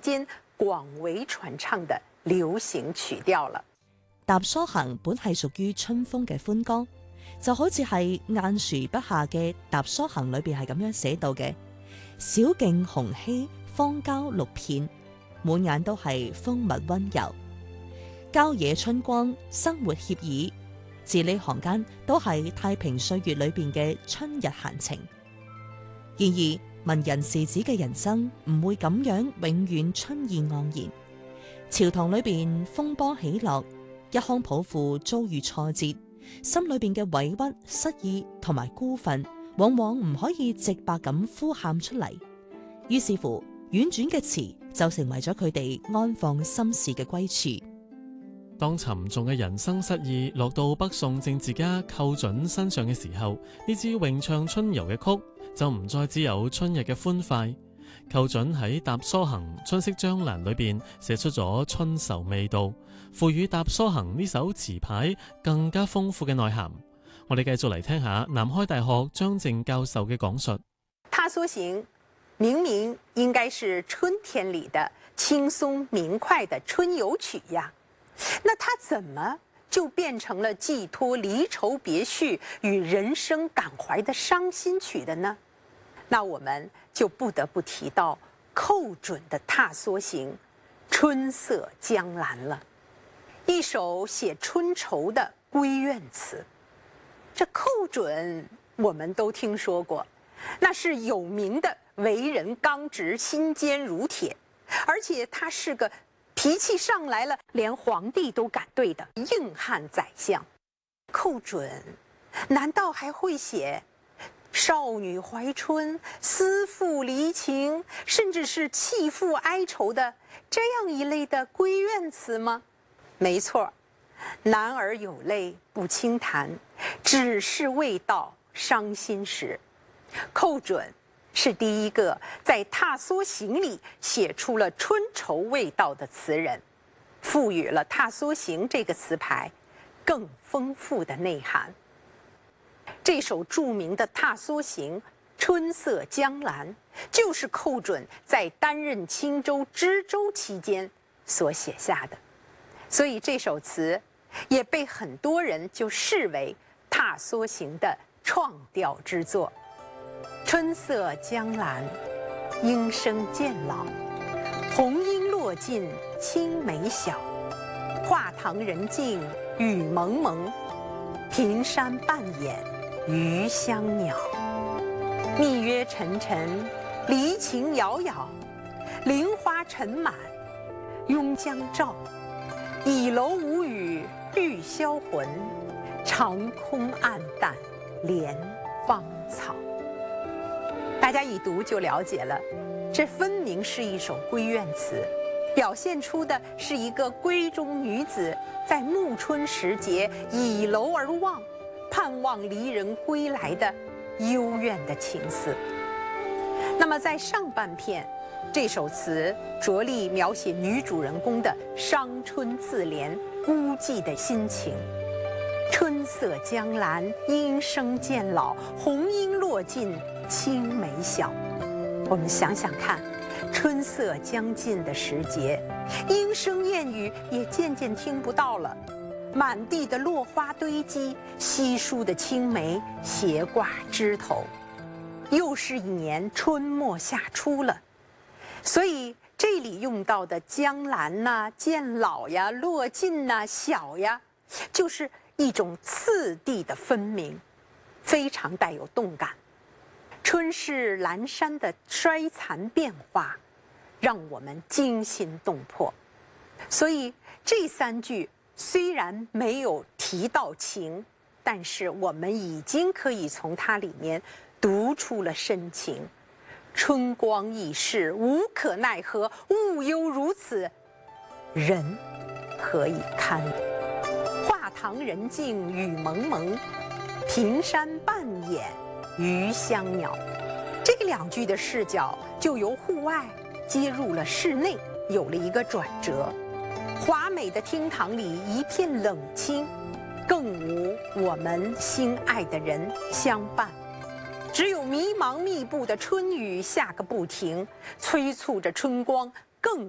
间廣為傳唱的流行曲調了。 踏梭行本係屬於春風嘅歡歌，就好似係雁樹筆下嘅踏梭行裏邊係咁樣寫到嘅：小徑紅稀，荒郊綠片，滿眼都係風物溫柔，郊野春光，生活愜意。字裏行間都係太平歲月裏邊嘅春日閒情。然而文人士子嘅人生唔會咁樣永遠春意盎然，朝堂裏邊風波起落，一腔抱負遭遇挫折，心裏邊嘅委屈、失意同埋孤憤，往往唔可以直白咁呼喊出嚟。於是乎，婉轉嘅詞就成為咗佢哋安放心事嘅歸處。 當沉重嘅人生失意落到北宋政治家寇準身上嘅時候，呢支詠唱春遊嘅曲就唔再只有春日嘅歡快。寇準喺《踏梭行·春色將瀾》裏邊寫出咗春愁味道，賦予《踏梭行》呢首詞牌更加豐富嘅內涵。我哋繼續嚟聽下南開大學張正教授嘅講述。 踏梭行明明應該是春天裏的輕鬆明快的春遊曲呀，那它怎麼就變成了寄託離愁別緒與人生感懷的傷心曲的呢？那我們就不得不提到寇準的《踏梭行·春色將瀾》了，一首寫春愁的閨怨詞。這寇準我們都聽說過，那是有名的為人剛直、心堅如鐵，而且他是個脾氣上來了連皇帝都敢對的硬漢宰相。寇準難道還會寫少女懷春、思婦離情，甚至是棄婦哀愁的這樣一類的閨怨詞嗎？沒錯，男兒有淚不輕彈，只是未到傷心時。寇準是第一個在《踏梭行》裡寫出了春愁味道的詞人，賦予了《踏梭行》這個詞牌更豐富的內涵。這首著名的《踏梭行·春色將瀾》就是寇準在擔任青州知州期間所寫下的，所以這首詞也被很多人就視為《踏梭行》的創調之作。春色將瀾，鶯聲漸老，紅英落盡青梅曉。畫堂人靜雨濛濛，平山半掩餘香鳥。密約沉沉，離情杳杳，菱花塵滿，擁將照。倚樓無語欲銷魂，長空黯淡憐芳草。大家一讀就了解了，這分明是一首閨怨詞，表現出的是一個閨中女子在暮春時節倚樓而望，盼望離人歸來的幽怨的情思。那麼在上半片，這首詞着力描寫女主人公的傷春自憐、孤寂的心情。春色將瀾，鶯聲漸老，紅英落盡青梅曉。我們想想看，春色將近的時節，鶯聲燕語也漸漸聽不到了，滿地的落花堆積，稀疏的青梅斜掛枝頭，又是一年春末夏初了。所以這裡用到的將瀾呐、漸老呀、落盡呐、曉呀，就是一種次第的分明，非常帶有動感。春市闌珊的衰殘變化，讓我們驚心動魄。所以這三句雖然沒有提到情，但是我們已經可以從它裡面讀出了深情。春光易逝，無可奈何，物憂如此，人何以堪？畫堂人靜雨濛濛，平山半掩餘香鳥。這兩句的視角就由戶外接入了室內，有了一個轉折。華美的廳堂裡一片冷清，更無我們心愛的人相伴，只有迷茫密布的春雨下個不停，催促着春光更